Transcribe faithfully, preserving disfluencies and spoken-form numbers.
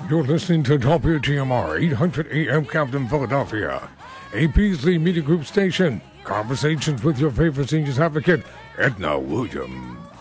You're listening to W T M R eight hundred A M Captain Philadelphia, a Beasley Media Group station. Conversations with your favorite seniors advocate, Edna Williams.